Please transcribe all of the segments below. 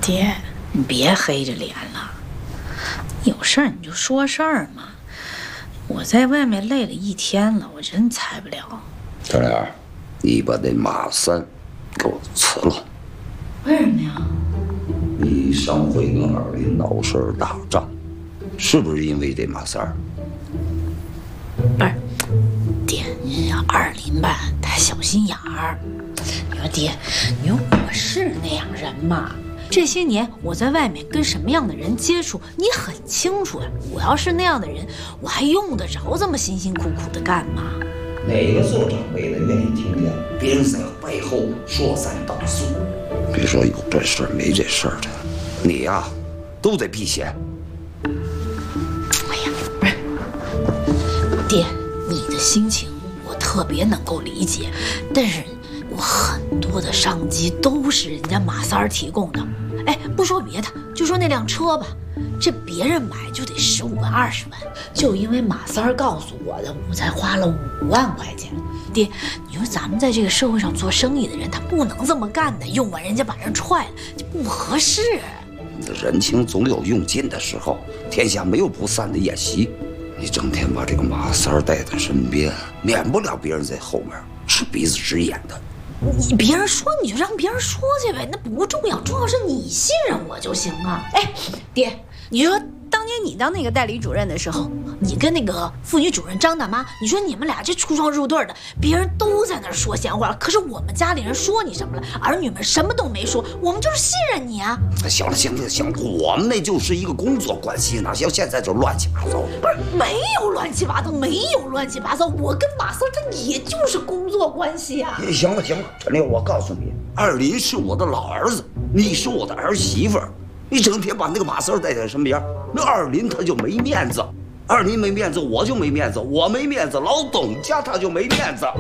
爹，你别黑着脸了，有事儿你就说事儿嘛。我在外面累了一天了，我真裁不了。 小莲，你把那马三给我辞了。 为什么呀？ 你上回跟二林闹事儿打仗，是不是因为这马三儿？ 不是，爹，二林吧，他小心眼儿。你说爹，你说我是那样人吗？这些年我在外面跟什么样的人接触，你很清楚呀。我要是那样的人，我还用得着这么辛辛苦苦的干吗？ 哪个做长辈的愿意听见别人在背后说三道四？别说有这事儿没这事儿的，你呀，都得避嫌。 哎呀，不是，爹，你的心情我特别能够理解，但是我很多的商机都是人家马三儿提供的。哎，不说别的，就说那辆车吧，这别人买就得15万20万，就因为马三儿告诉我的，我才花了5万块钱。爹，你说咱们在这个社会上做生意的人，他不能这么干的，用完人家把人踹了，这不合适。 人情总有用尽的时候，天下没有不散的宴席。你整天把这个马三儿带在身边，免不了别人在后面吃鼻子直眼的。 你别人说你就让别人说去呗，那不重要，重要是你信任我就行啊。哎，爹，你说当年你当那个代理主任的时候，你跟那个妇女主任张大妈，你说你们俩这出双入对的，别人都在那儿说闲话，可是我们家里人说你什么了？儿女们什么都没说，我们就是信任你啊。 行了行了行了，我们那就是一个工作关系，哪像现在这乱七八糟的。 不是，没有乱七八糟，没有乱七八糟，我跟马三他也就是工作关系啊。 行了行了，陈丽，我告诉你，二林是我的老儿子，你是我的儿媳妇儿。你整天把那个马三带在身边，那二林他就没面子，二林没面子，我就没面子，我没面子，老董家他就没面子。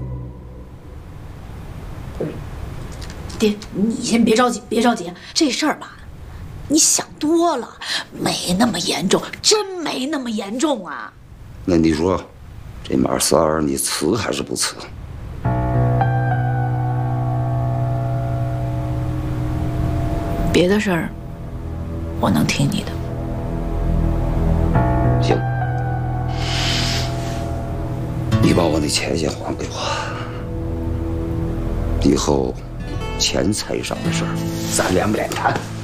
爹，你先别着急，别着急，这事儿吧，你想多了，没那么严重，真没那么严重啊。 那你说，这马三儿你辞还是不辞？ 别的事儿，我能听你的。 行，你把我那钱先还给我，以后钱财上的事儿，咱两不脸谈。